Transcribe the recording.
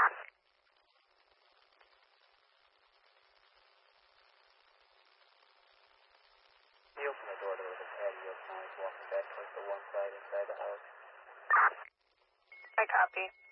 He opened the door to the patio sign, walking back towards the one side inside the house. I copy.